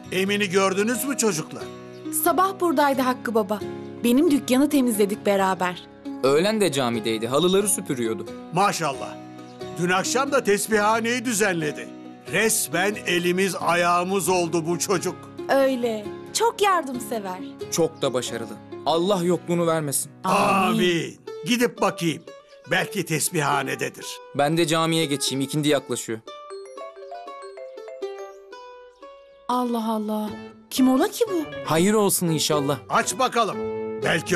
Emin'i gördünüz mü çocuklar? Sabah buradaydı Hakkı Baba. Benim dükkanı temizledik beraber. Öğlen de camideydi, halıları süpürüyordu. Maşallah. Dün akşam da tesbihhaneyi düzenledi. Resmen elimiz ayağımız oldu bu çocuk. Öyle. Çok yardımsever. Çok da başarılı. Allah yokluğunu vermesin. Amin. Gidip bakayım. Belki tesbihhanededir. Ben de camiye geçeyim, ikindi yaklaşıyor. Allah Allah. Kim ola ki bu? Hayır olsun inşallah. Aç bakalım. Belki